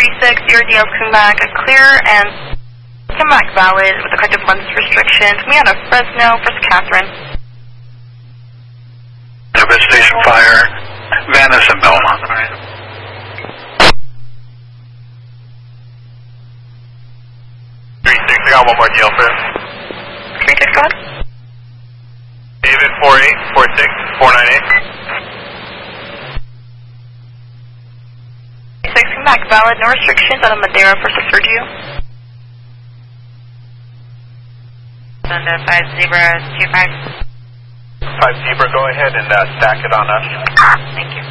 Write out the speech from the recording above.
36, your DL's coming back clear and come back valid with the corrective lens restrictions. Me out of Fresno, First Catherine. Station fire, Venice and Belmont. 36, I got one more DL for 36, go ahead. David 4846 498. 36, come back valid, no restrictions out of Madeira, First of Sergio. Thunder 5025. 5 Zebra, go ahead and stack it on us. Thank you.